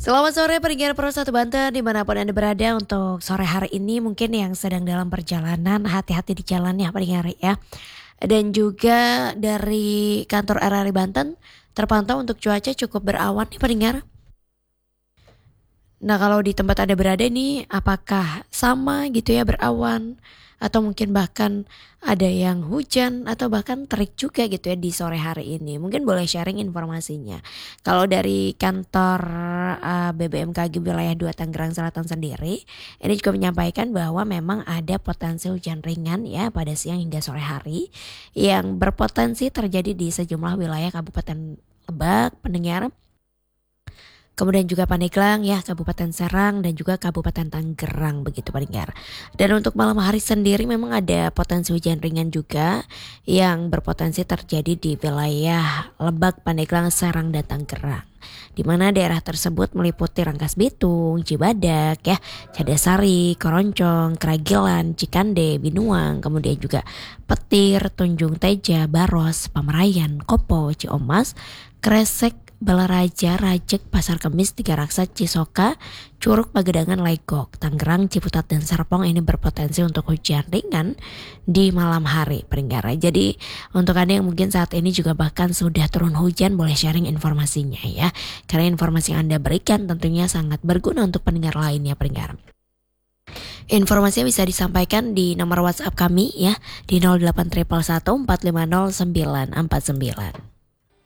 Selamat sore pendengar Pro 1 Banten dimanapun Anda berada untuk sore hari ini mungkin yang sedang dalam perjalanan hati-hati di jalan ya pendengar ya. Dan juga dari kantor RRI Banten terpantau untuk cuaca cukup berawan nih pendengar. Nah kalau di tempat Anda berada nih apakah sama gitu ya berawan atau mungkin bahkan ada yang hujan atau bahkan terik juga gitu ya di sore hari ini. Mungkin boleh sharing informasinya. Kalau dari kantor BBMKG wilayah 2 Tangerang Selatan sendiri, ini juga menyampaikan bahwa memang ada potensi hujan ringan ya pada siang hingga sore hari yang berpotensi terjadi di sejumlah wilayah Kabupaten Lebak, pendengar. Kemudian juga Pandeglang ya, Kabupaten Serang dan juga Kabupaten Tangerang begitu pendengar. Dan untuk malam hari sendiri memang ada potensi hujan ringan juga yang berpotensi terjadi di wilayah Lebak, Pandeglang, Serang dan Tangerang. Di mana daerah tersebut meliputi Rangkas Bitung, Cibadak ya, Cadasari, Koroncong, Keragilan, Cikande, Binuang, kemudian juga Petir, Tunjung Teja, Baros, Pamerayan, Kopo, Ciomas, Kresek, Balaraja, Rajek, Pasar Kemis, Tiga Raksa, Cisoka, Curug, Pagedangan, Legok, Tangerang, Ciputat, dan Serpong ini berpotensi untuk hujan ringan di malam hari pendengar. Jadi untuk Anda yang mungkin saat ini juga bahkan sudah turun hujan boleh sharing informasinya ya. Karena informasi yang Anda berikan tentunya sangat berguna untuk pendengar lainnya pendengar. Informasinya bisa disampaikan di nomor WhatsApp kami ya di 08 111 450 949.